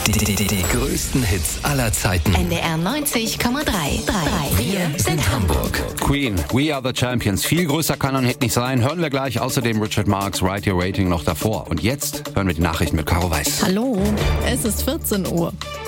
Die größten Hits aller Zeiten. NDR 90,3. Wir sind Hamburg. Queen, We Are the Champions. Viel größer kann ein Hit nicht sein. Hören wir gleich. Außerdem Richard Marx, Write Your Rating noch davor. Und jetzt hören wir die Nachrichten mit Caro Weiß. Hallo, es ist 14 Uhr.